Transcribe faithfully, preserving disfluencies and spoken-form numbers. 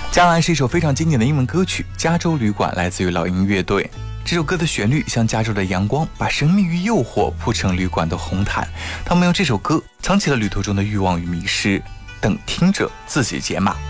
江岸是一首非常经典的英文歌曲，《加州旅馆》来自于老鹰乐队。这首歌的旋律像加州的阳光，把神秘与诱惑铺成旅馆的红毯。他们用这首歌藏起了旅途中的欲望与迷失，等听者自己解码。